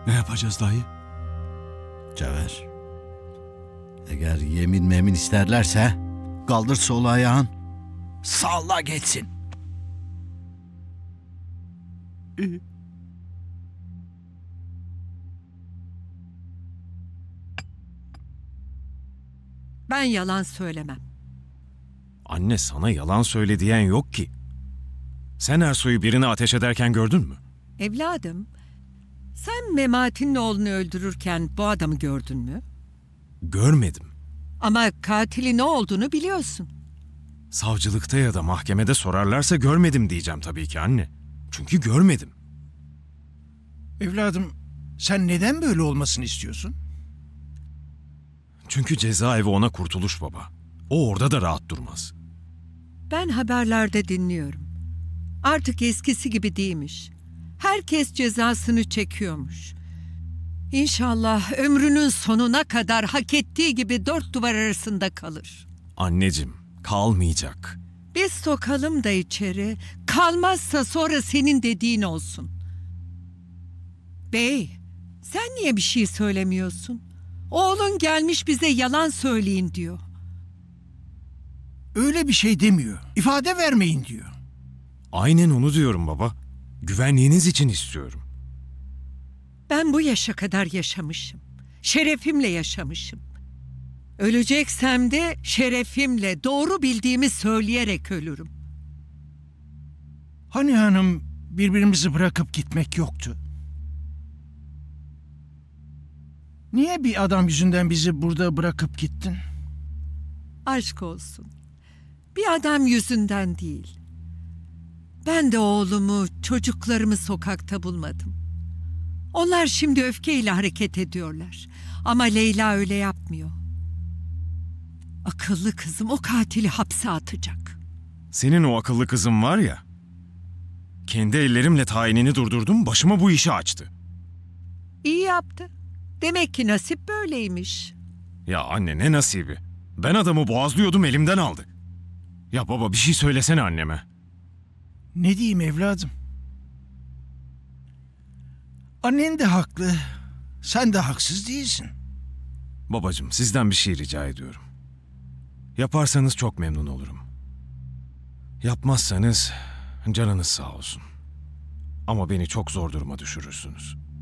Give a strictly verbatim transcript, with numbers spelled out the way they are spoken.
Ne yapacağız dayı? Cevher, eğer yemin memin isterlerse kaldır sol ayağın, salla geçsin. Ben yalan söylemem. Anne, sana yalan söyle diyen yok ki. Sen Ersoy'u birine ateş ederken gördün mü? Evladım, sen Memati'nin oğlunu öldürürken bu adamı gördün mü? Görmedim. Ama katili ne olduğunu biliyorsun. Savcılıkta ya da mahkemede sorarlarsa görmedim diyeceğim tabii ki anne. Çünkü görmedim. Evladım, sen neden böyle olmasını istiyorsun? Çünkü cezaevi ona kurtuluş baba. O orada da rahat durmaz. Ben haberlerde dinliyorum. Artık eskisi gibi değilmiş. Herkes cezasını çekiyormuş. İnşallah ömrünün sonuna kadar hak ettiği gibi dört duvar arasında kalır. Anneciğim, kalmayacak. Biz sokalım da içeri, kalmazsa sonra senin dediğin olsun. Bey, sen niye bir şey söylemiyorsun? Oğlun gelmiş bize yalan söyleyin diyor. Öyle bir şey demiyor. İfade vermeyin diyor. Aynen onu diyorum baba. Güvenliğiniz için istiyorum. Ben bu yaşa kadar yaşamışım. Şerefimle yaşamışım. Öleceksem de şerefimle, doğru bildiğimi söyleyerek ölürüm. Hani hanım, birbirimizi bırakıp gitmek yoktu? Niye bir adam yüzünden bizi burada bırakıp gittin? Aşk olsun. Bir adam yüzünden değil. Ben de oğlumu, çocuklarımı sokakta bulmadım. Onlar şimdi öfkeyle hareket ediyorlar. Ama Leyla öyle yapmıyor. Akıllı kızım o katili hapse atacak. Senin o akıllı kızın var ya, kendi ellerimle tayinini durdurdum, başıma bu işi açtı. İyi yaptı. Demek ki nasip böyleymiş. Ya anne, ne nasibi? Ben adamı boğazlıyordum, elimden aldı. Ya baba, bir şey söylesene anneme. Ne diyeyim evladım? Annen de haklı. Sen de haksız değilsin. Babacığım, sizden bir şey rica ediyorum. Yaparsanız çok memnun olurum. Yapmazsanız canınız sağ olsun. Ama beni çok zor duruma düşürürsünüz.